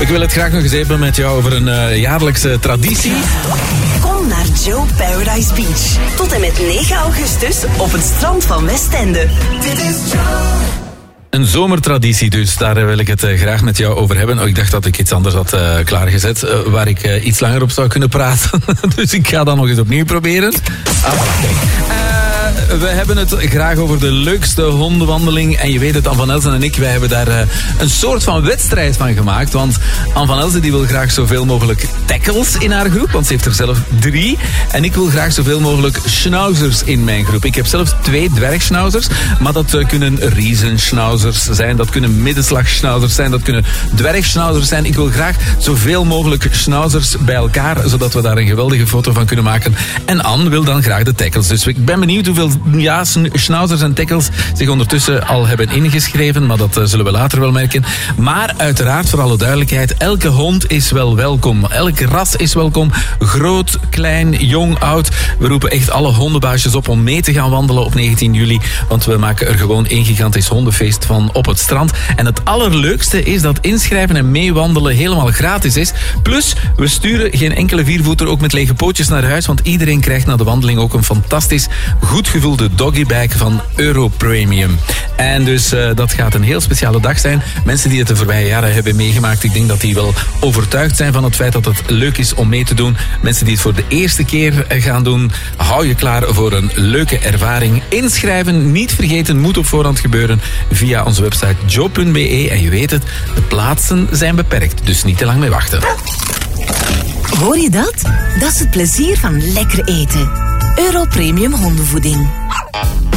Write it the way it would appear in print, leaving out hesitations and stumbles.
Ik wil het graag nog eens hebben met jou over een jaarlijkse traditie. Kom naar Joe Paradise Beach. Tot en met 9 augustus op het strand van Westende. Dit is Joe. Een zomertraditie dus, daar wil ik het graag met jou over hebben. Oh, ik dacht dat ik iets anders had klaargezet, waar ik iets langer op zou kunnen praten. Dus ik ga dat nog eens opnieuw proberen. We hebben het graag over de leukste hondenwandeling. En je weet het, Anne van Elsen en ik, wij hebben daar een soort van wedstrijd van gemaakt. Want Anne van Elsen die wil graag zoveel mogelijk tackles in haar groep. Want ze heeft er zelf 3. En ik wil graag zoveel mogelijk schnauzers in mijn groep. Ik heb zelfs 2 dwergschnauzers. Maar dat kunnen riezenschnauzers zijn. Dat kunnen middenslagschnauzers zijn. Dat kunnen dwergschnauzers zijn. Ik wil graag zoveel mogelijk schnauzers bij elkaar. Zodat we daar een geweldige foto van kunnen maken. En Anne wil dan graag de tackles. Dus ik ben benieuwd hoeveel schnauzers en tackles zich ondertussen al hebben ingeschreven, maar dat zullen we later wel merken. Maar uiteraard, voor alle duidelijkheid, elke hond is wel welkom. Elk ras is welkom. Groot, klein, jong, oud. We roepen echt alle hondenbaasjes op om mee te gaan wandelen op 19 juli, want we maken er gewoon een gigantisch hondenfeest van op het strand. En het allerleukste is dat inschrijven en meewandelen helemaal gratis is. Plus, we sturen geen enkele viervoeter ook met lege pootjes naar huis, want iedereen krijgt na de wandeling ook een fantastisch goed gevulde doggybag van Europremium. En dus dat gaat een heel speciale dag zijn. Mensen die het de voorbije jaren hebben meegemaakt, ik denk dat die wel overtuigd zijn van het feit dat het leuk is om mee te doen. Mensen die het voor de eerste keer gaan doen, hou je klaar voor een leuke ervaring. Inschrijven, niet vergeten, moet op voorhand gebeuren via onze website joe.be. En je weet het, de plaatsen zijn beperkt, dus niet te lang mee wachten. Hoor je dat? Dat is het plezier van lekker eten. Europremium hondenvoeding.